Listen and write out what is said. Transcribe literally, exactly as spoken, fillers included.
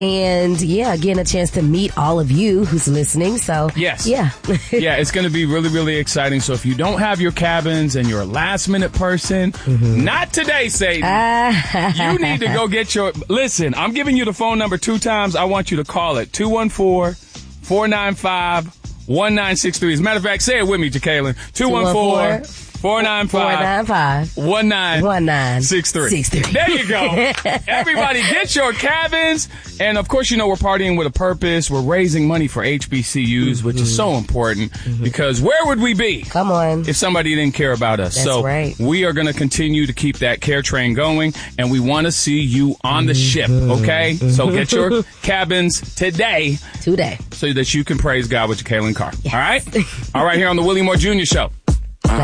And, yeah, getting a chance to meet all of you who's listening. So, yes. Yeah. Yeah, it's going to be really, really exciting. So if you don't have your cabins and you're a last-minute person, mm-hmm. not today, Satan. You need to go get your... Listen, I'm giving you the phone number two times. I want you to call it. two one four, four nine five, one nine six three. As a matter of fact, say it with me, Jacqueline. two one four, four nine five, one nine six three. There you go. Everybody, get your cabins. And, of course, you know, we're partying with a purpose. We're raising money for H B C Us, mm-hmm. which is so important mm-hmm. because where would we be? Come on. If somebody didn't care about us. That's so right. we are going to continue to keep that care train going, and we want to see you on the ship, okay? So get your cabins today. Today. So that you can praise God with your Kaylin Carr. Yes. All right? All right, here on the Willie Moore Junior Show.